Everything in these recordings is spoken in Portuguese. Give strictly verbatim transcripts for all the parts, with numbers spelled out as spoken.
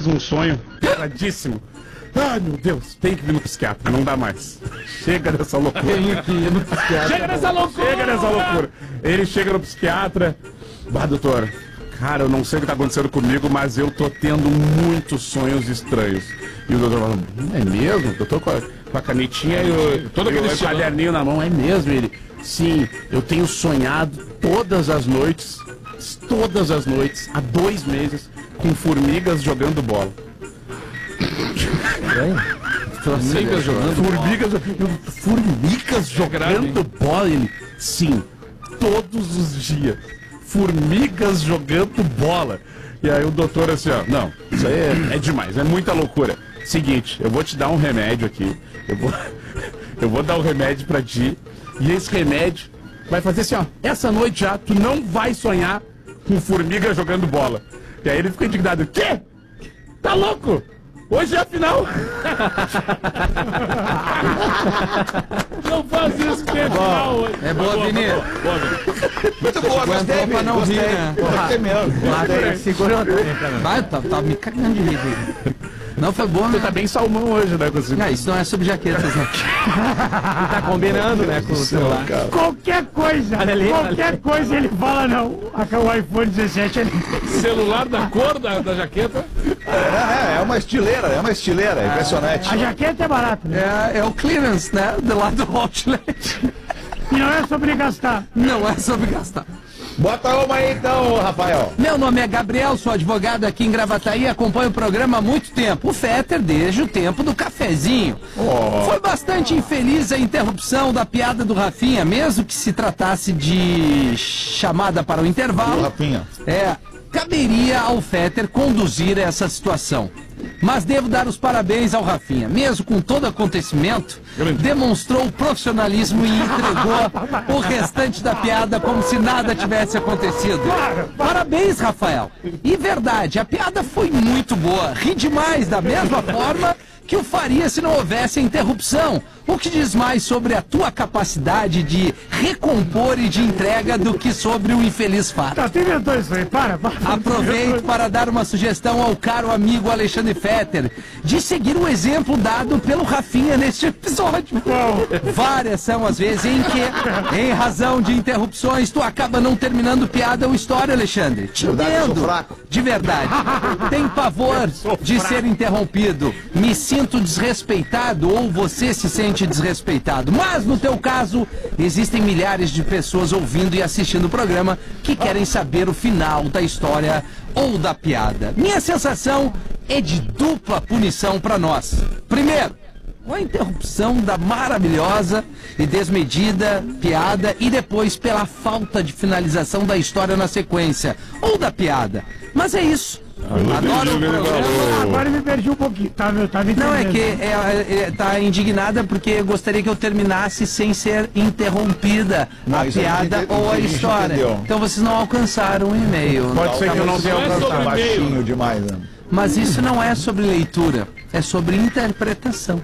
vezes um sonho pesadíssimo. Ai, meu Deus, tem que vir no psiquiatra, não dá mais. Chega dessa loucura. Tem que ir no psiquiatra. Chega dessa loucura! Chega dessa loucura. Ele chega no psiquiatra. Bah, doutor, cara, eu não sei o que tá acontecendo comigo, mas eu tô tendo muitos sonhos estranhos. E o doutor fala, é mesmo? Eu tô com a, com a canetinha e o, todo aquele caderninho na mão, é mesmo? Ele, sim, eu tenho sonhado todas as noites, todas as noites, há dois meses, com formigas jogando bola. Formigas jogando Formigas, formigas jogando bola, ele, sim, todos os dias. Formigas jogando bola. E aí o doutor assim, ó, não, isso aí é, é demais, é muita loucura. Seguinte, eu vou te dar um remédio aqui, eu vou, eu vou dar um remédio pra ti, e esse remédio vai fazer assim, ó, essa noite já, tu não vai sonhar com formiga jogando bola. E aí ele fica indignado, o quê? Tá louco? Hoje é a final. Não faz isso que é final hoje. É boa, Vini. Muito boa, gostei, pra não rir, né? Gostei mesmo. Segura Vai, tá, tá me cagando de rir. Não, foi bom, né? Você tá bem salmão hoje, né? Com ah, isso não é sobre jaquetas, né? Tá combinando, né, com o celular. Qualquer coisa, ali, qualquer ali. coisa ele fala não. O iPhone dezessete ele... Celular da cor da, da jaqueta? É, é, é uma estileira, é uma estileira, é impressionante. A jaqueta é barata, né? É, é o clearance, né? Do lado do outlet. E não é sobre gastar. Não é sobre gastar. Bota uma aí então, Rafael. Meu nome é Gabriel, sou advogado aqui em Gravataí e acompanho o programa há muito tempo. O Fetter desde o tempo do cafezinho. Oh. Foi bastante infeliz a interrupção da piada do Rafinha, mesmo que se tratasse de chamada para o intervalo. O Rafinha. É, caberia ao Fetter conduzir essa situação. Mas devo dar os parabéns ao Rafinha. Mesmo com todo acontecimento, demonstrou profissionalismo e entregou o restante da piada como se nada tivesse acontecido. Parabéns, Rafael. E verdade, a piada foi muito boa. Ri demais da mesma forma que o faria se não houvesse a interrupção. O que diz mais sobre a tua capacidade de recompor e de entrega do que sobre o infeliz fato. Tá, tu inventou isso aí, para, para. Aproveito para dar uma sugestão ao caro amigo Alexandre Fetter de seguir o exemplo dado pelo Rafinha neste episódio. Qual? Várias são as vezes em que, em razão de interrupções, tu acaba não terminando piada ou história, Alexandre. Te Verdade, eu sou entendo. fraco. De verdade. Tem pavor de ser interrompido. Me sinto desrespeitado ou você se sente desrespeitado. Mas no teu caso, existem milhares de pessoas ouvindo e assistindo o programa que querem saber o final da história ou da piada. Minha sensação é de dupla punição para nós. Primeiro, uma interrupção da maravilhosa e desmedida piada e depois pela falta de finalização da história na sequência ou da piada. Mas é isso. Adoro o programa. Agora eu me perdi um pouquinho. Tá, meu, tá me Não, é entendendo. que é, é, tá indignada porque gostaria que eu terminasse sem ser interrompida Não, a isso a gente piada ente- ou a a gente história. entendeu. Então vocês não alcançaram o e-mail. Pode ser que eu não tenha Não é alcançado. sobre Baixinho demais, né? Mas isso não é sobre leitura, é sobre interpretação.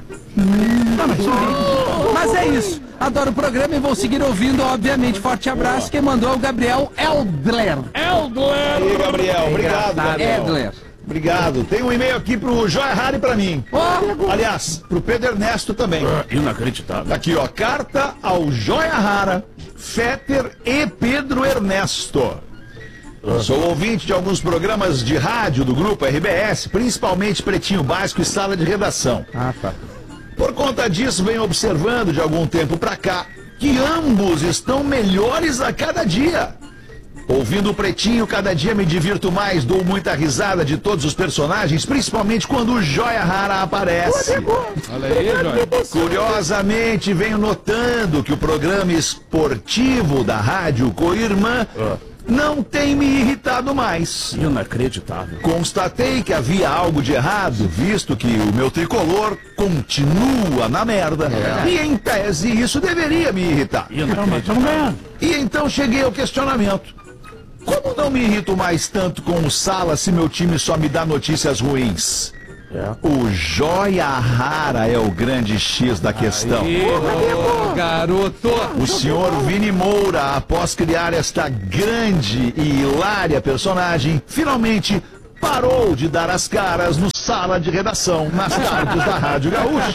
Mas é isso. Adoro o programa e vou seguir ouvindo, obviamente. Forte abraço. Quem mandou é o Gabriel Eldler. Eldler! E aí, Gabriel, obrigado, Gabriel. Edler. Obrigado. Tem um e-mail aqui pro Joia Rari pra mim. Oh, Aliás, pro Pedro Ernesto também. Ah, inacreditável. Tá aqui, ó. Carta ao Joia Rara, Fetter e Pedro Ernesto. Sou ouvinte de alguns programas de rádio do grupo R B S, principalmente Pretinho Básico e Sala de Redação. Ah, tá. Por conta disso, venho observando de algum tempo pra cá que ambos estão melhores a cada dia. Ouvindo o Pretinho, cada dia me divirto mais, dou muita risada de todos os personagens, principalmente quando o Joia Rara aparece. Olha aí, Joia. Curiosamente, venho notando que o programa esportivo da Rádio Coirmã não tem me irritado mais. Inacreditável. Constatei que havia algo de errado, visto que o meu tricolor continua na merda. E em tese isso deveria me irritar. Não, mas estamos ganhando. E então cheguei ao questionamento. Como não me irrito mais tanto com o Sala se meu time só me dá notícias ruins? O Joia Rara é o grande X da questão. Ô, garoto! O senhor Vini Moura, após criar esta grande e hilária personagem, finalmente parou de dar as caras no sala de redação nas tardes da Rádio Gaúcha.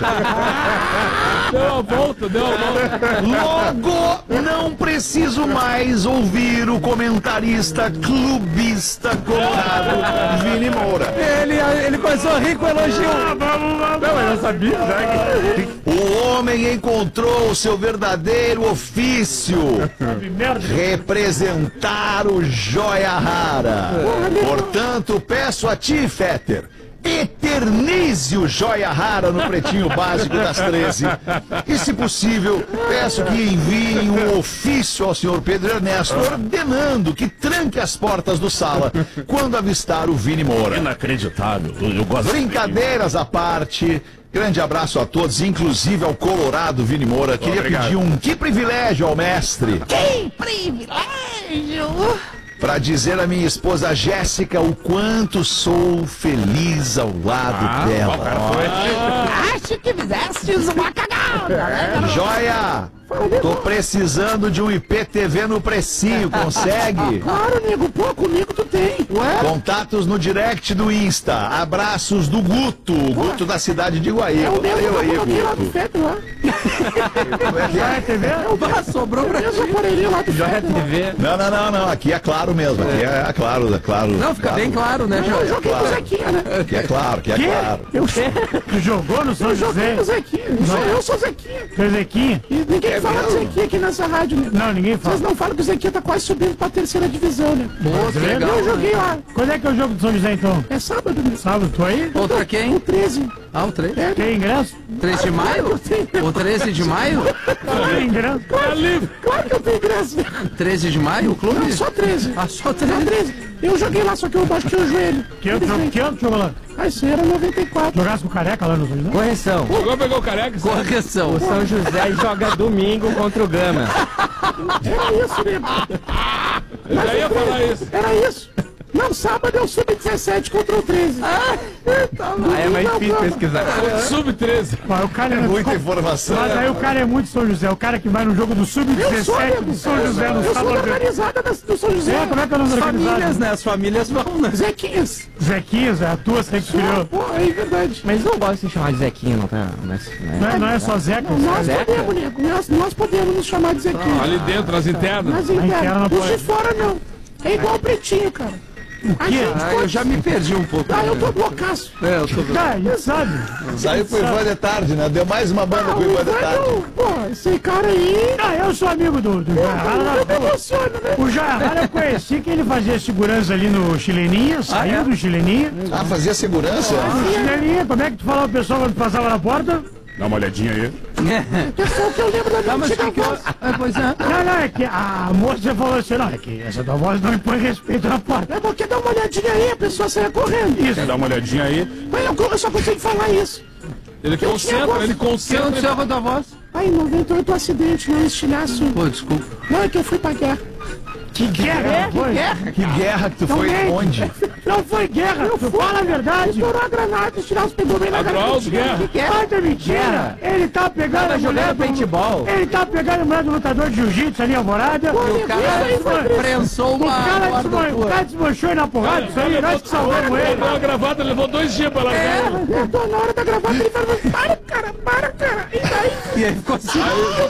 Deu a volta, deu a volta. Logo, não preciso mais ouvir o comentarista clubista colorado Vini Moura. Ele, ele começou a rir com o elogio. Não, eu já sabia, né? O homem encontrou o seu verdadeiro ofício: representar o Joia Rara. Portanto, peço a ti, Fetter, eternize o Joia Rara no Pretinho Básico das treze. E, se possível, peço que enviem um ofício ao senhor Pedro Ernesto ordenando que tranque as portas do sala quando avistar o Vini Moura. Inacreditável. Eu, eu gosto. Brincadeiras à parte, grande abraço a todos, inclusive ao colorado Vini Moura. Queria Obrigado. pedir um que privilégio ao mestre Que privilégio! para dizer à minha esposa Jéssica o quanto sou feliz ao lado Ah, dela. o cara foi. Acho que fizestes uma cagada, né? Joia, tô precisando de um I P T V no precinho, consegue? Claro, nego, pô, comigo tu tem. Ué? Contatos no direct do Insta. Abraços do Guto, Guto da cidade de Guaíba. É o mesmo Valeu que aí, eu coloquei lá do Guto. Fetter lá. Como é que é? T V? Ah, sobrou pra Eu sou poreirinho lá do Fetter. Não, não, não, não. Aqui é claro mesmo. Aqui é claro, é claro. Não, fica bem claro, né, Eu Joia? joguei com o Claro. Zequinha, né? Aqui é claro, aqui é claro. Eu, Tu jogou no São eu joguei José? com o Zequinha. Eu sou, eu sou o Zequinha. Fez Zequinha? E ninguém fala do Zequinha aqui nessa rádio, né? Não, ninguém Vocês fala. não falam que o Zequinha tá quase subindo pra terceira divisão, né? Pô, que legal. Eu joguei lá. Quando é que é o jogo do São José, então? É sábado, né? Sábado, tu aí? Outra quem? O treze. Ah, o três. Tem ingresso? três de maio? O treze de maio? Tem ingresso? Claro que eu tenho ingresso. treze de maio, o clube? Não, só treze. Ah, só Só treze. treze. Eu joguei lá, só que eu baixei o joelho. Que ano tu- que ano tu jogou lá? Ah, isso aí era noventa e quatro. Jogasse com o Careca lá no São José? Correção. Agora pegou o careca. Correção. O São José joga domingo contra o Gama. Era isso, nego. Eu já ia falar isso. Era isso. Não, sábado eu sub dezessete contra o treze. Ah, tá bom. Aí é mais difícil pesquisar. Sub treze. Pá, o cara é Muita informação. Mas aí o cara é muito São José. O cara que vai no jogo do sub Eu sou, dezessete nego. do São José no Eu sou da sábado. organizada da- do São José. É, como é que é o nome da Famílias, organizada? né? As famílias vão, né? Zequinhas. Zequinhas, é a tua, você que criou. Pô, é verdade. Mas não gosto de se chamar de Zequinha, não tá? Mas, né? Não é, não é só Zeca. Nós Zeca? podemos, nego. Nós, nós podemos nos chamar de Zequinha. Ali dentro, nas internas. Mas interna interna, não os pode. de fora não. É igual o Pretinho, cara. A quê? gente Ah, eu pode... já me perdi um pouco. Ah, eu tô loucaço. É, eu tô... Tá, a gente sabe. Saiu pro Ivan de tarde, né? Deu mais uma banda Ah, pro o Ivan de tarde. Ivan, pô, esse cara aí... Ah, eu sou amigo do, do Jahara. Eu me emociono, né? O Jahara eu conheci que ele fazia segurança ali no Chileninha, saiu do Chileninha. Ah, fazia segurança? No Chileninha, como é que tu falava o pessoal quando passava na porta? Dá uma olhadinha aí. Pessoal que eu lembro da minha Ah, mas antiga que que eu... voz. Ah, pois é. Não, não, é que a moça falou assim, não, é que essa tua voz não impõe respeito na porta. É porque dá uma olhadinha aí, a pessoa saia correndo. Isso. Dá uma olhadinha aí. Mas eu, eu só consigo falar isso. Ele tinha concentra, voz. ele O que aconteceu concentra. com a tua voz? Aí, em noventa e oito, um acidente, um estilhaço. Pô, desculpa. Não, é que eu fui pra guerra. Que guerra, foi? Guerra? Que guerra que tu foi? Também. Onde? Não foi guerra, Eu tu fui. fala a verdade. Estourou a granada, estilhaço pegou bem na Adroaldo, garganta. guerra. Que guerra? Ai, é mentira! Ele tá pegando a mulher jogando do... paintball. Ele tá pegando a mulher do lutador de jiu-jitsu ali, Alvorada. Pô, O nego, isso cara aí foi triste. prensou O uma cara, desman... o guarda-tua. cara desmanchou na porrada, isso aí, nós que salvamos ele. Botou a gravata, levou dois dias pra largar. ele. Eu tô na hora da gravata, ele falou assim, para, cara, para, cara. E daí? E aí ficou assim.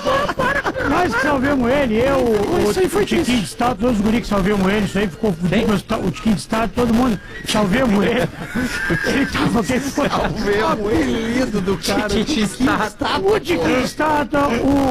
Nós que salvemos ele, eu, o, Isso aí foi o Tiquinho triste. de Estado, todos os guris que salvemos ele, isso aí ficou fudido, o Tiquinho de Estado, todo mundo, salvemos ele. Ele tava, quem foi? O apelido do cara. Tá, O Tiquinho de Estado, o,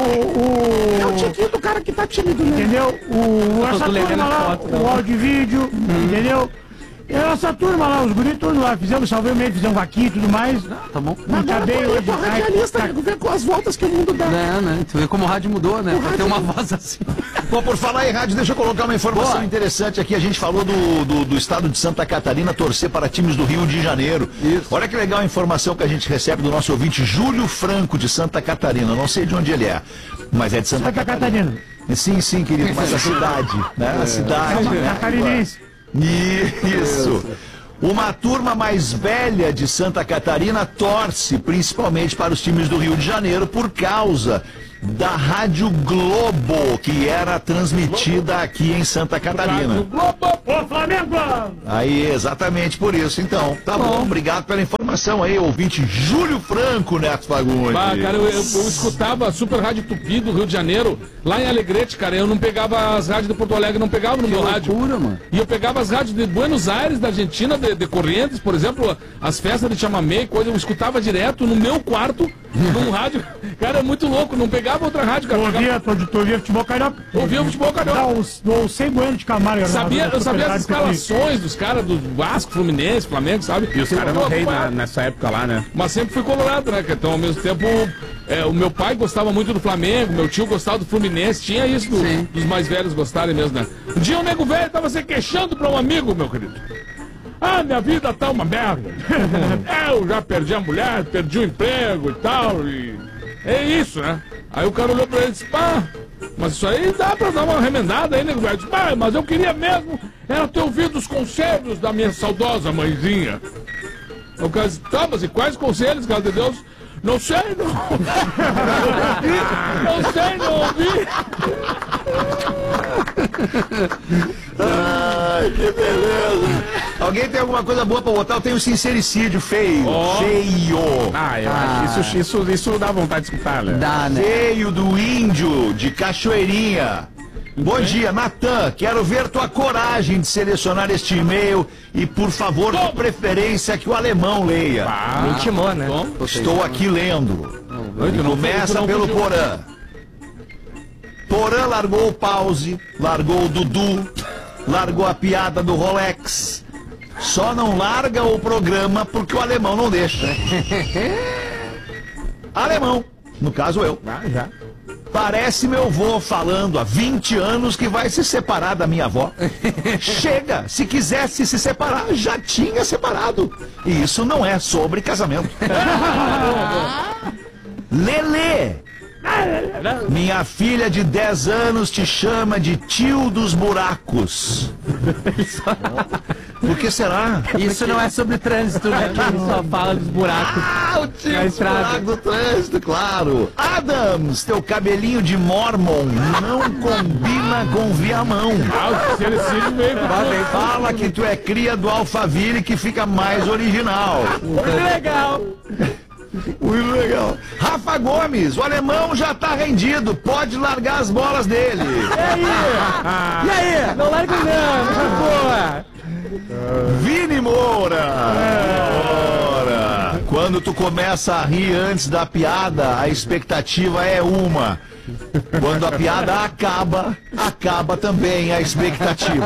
É o o, tiquinho do cara que tá tímido, né? entendeu? O, essa tô levando turma lá, foto, o áudio e vídeo, entendeu? E essa turma lá, os guris todos lá, fizemos, salvemos ele, fizemos vaquinha e tudo mais. Tá bom? Não tá bem Agora, hoje. pô, radialista, tá- nego, vê com as voltas que o mundo dá. É, né? Tu vê como o rádio mudou, né? Pra ter uma voz assim. Bom, por falar em rádio, deixa eu colocar uma informação Boa. interessante aqui. A gente falou do, do, do estado de Santa Catarina torcer para times do Rio de Janeiro. Isso. Olha que legal a informação que a gente recebe do nosso ouvinte Júlio Franco, de Santa Catarina. Não sei de onde ele é, mas é de Santa, Santa Catarina. Catarina. Sim, sim, querido, mas a cidade, né? A cidade. Catarinense. Isso. Uma turma mais velha de Santa Catarina torce principalmente para os times do Rio de Janeiro por causa da Rádio Globo, que era transmitida aqui em Santa Catarina. Ô, Flamengo! Aí, exatamente por isso. Então, tá bom, obrigado pela informação aí, ouvinte Júlio Franco, Neto Fagundes. Bah, cara, eu, eu, eu escutava a Super Rádio Tupi do Rio de Janeiro, lá em Alegrete, cara. Eu não pegava as rádios de Porto Alegre, não pegava no meu rádio. loucura, mano. E eu pegava as rádios de Buenos Aires, da Argentina, de, de Corrientes, por exemplo, as festas de chamamé, coisa, eu escutava direto no meu quarto, num rádio. Cara, é muito louco, não pegava outra rádio, cara. Tu Pegava... ouvia, tu, tu ouvia futebol carioca? Ouvia futebol carioca. Não, o, o Sem Bueno de Camargo. era Sabia, narrador eu da sabia Super as Rádio Tupi. escalações dos caras do Vasco, Fluminense, Flamengo, sabe? E os caras eram rei acompanhava. na- nessa época lá, né? Mas sempre fui colorado, né? Então, ao mesmo tempo, é, o meu pai gostava muito do Flamengo, meu tio gostava do Fluminense, tinha isso do- Sim. dos mais velhos gostarem mesmo, né? Um dia um nego velho tava se queixando pra um amigo, meu querido. Ah, minha vida tá uma merda. Eu já perdi a mulher, perdi o emprego e tal, e... É isso, né? Aí o cara olhou pra ele e disse, pá, mas isso aí dá pra dar uma remendada aí, nego velho. Disse, pá, mas eu queria mesmo era ter ouvido os conselhos da minha saudosa mãezinha. O cara disse, tá, mas e quais conselhos, cara de Deus? Não sei, não. Não sei, não ouvi. Ai, que beleza. Alguém tem alguma coisa boa pra botar? Eu tenho um sincericídio feio. Feio. Ah, eu acho isso, isso, isso dá vontade de escutar, né? Dá, né? Feio do índio de Cachoeirinha. Bom dia, Natan. Quero ver tua coragem de selecionar este e-mail e, por favor, de preferência que o alemão leia. Me intimou, né? Estou aqui lendo. E começa pelo Porã. Porã largou o pause, largou o Dudu, largou a piada do Rolex. Só não larga o programa porque o alemão não deixa. Alemão, no caso eu. Ah, já. Parece meu avô falando há vinte anos que vai se separar da minha avó. Chega, se quisesse se separar, já tinha separado. E isso não é sobre casamento. Lelê, minha filha de dez anos te chama de tio dos buracos. Por que será? Isso não é sobre trânsito, né? Ele só fala dos buracos. Ah, o tio Na dos estrada. buracos do trânsito, claro. Adams, teu cabelinho de mormon não combina com Viamão. Ah, o Cerecílio veio com Fala que tu é cria do Alphaville que fica mais original. Legal. Muito legal. Rafa Gomes, o alemão já tá rendido, pode largar as bolas dele. E aí? Não larga não, boa. Vini Moura. Moura. Quando tu começa a rir antes da piada, a expectativa é uma. Quando a piada acaba, acaba também a expectativa.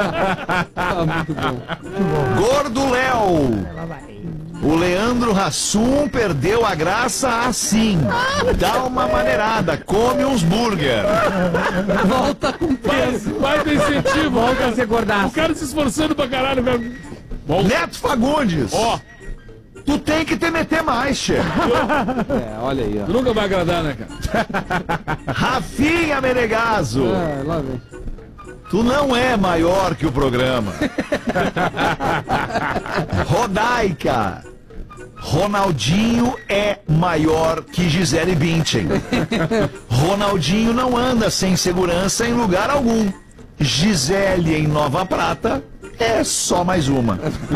Gordo Léo. O Leandro Hassum perdeu a graça assim. Dá uma maneirada, come uns burger. Volta com peso. Vai ter incentivo, Volta a cara. ser O gordaço. cara se esforçando pra caralho, velho. Bom, Neto Fagundes. ó, Tu tem que te meter mais, chefe. É, olha aí, ó. tu nunca vai agradar, né, cara? Rafinha Menegaso. É, lá vem. Tu não é maior que o programa. Rodaica. Ronaldinho é maior que Gisele Bündchen. Ronaldinho não anda sem segurança em lugar algum. Gisele em Nova Prata é só mais uma.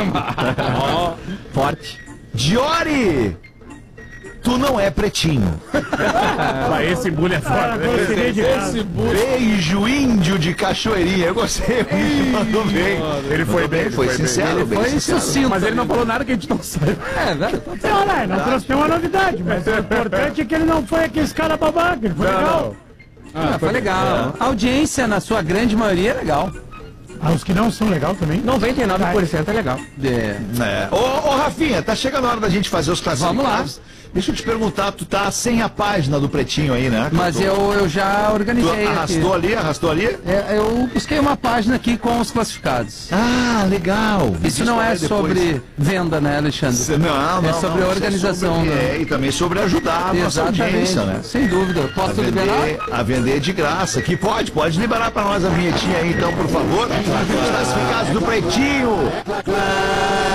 Forte. Diori, tu não é pretinho. Mas esse bullying é Ah, foda. gostei de casa. Esse burro. Beijo índio de Cachoeirinha. Eu gostei, o índio mandou bem. Ele foi bem, ele foi foi bem. sincero, bem Foi sincero. sucinto. Mas ele não falou nada que a gente não sabe. É, velho. Não, não, não trouxe nenhuma novidade, mas o importante é que ele não foi aquele cara babaca, ele foi legal. Ah, foi legal. A audiência, na sua grande maioria, é legal. Ah, os que não são legal também. noventa e nove por cento é legal. É. É. Ô, ô, Rafinha, tá chegando a hora da gente fazer os classificados. Vamos lá. Deixa eu te perguntar, tu tá sem a página do Pretinho aí, né? Mas tu, eu, eu já Tu organizei aqui. arrastou ali, arrastou ali? É, eu busquei uma página aqui com os classificados. Ah, legal. Me Isso diz não qual é depois. sobre venda, né, Alexandre? Cê- Não, não, É sobre não, a isso organização, sobre- né? É, e também sobre ajudar a nossa Exatamente. audiência, né? Sem dúvida. A Posso liberar? vender, a vender de graça. Que pode, pode liberar pra nós a vinhetinha aí, então, por favor. Os classificados do Pretinho.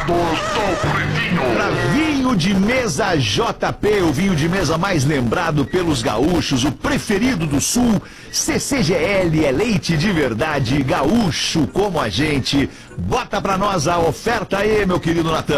Pra vinho de mesa J P, o vinho de mesa mais lembrado pelos gaúchos, o preferido do sul, C C G L é leite de verdade, gaúcho como a gente. Bota pra nós a oferta aí, meu querido Natan.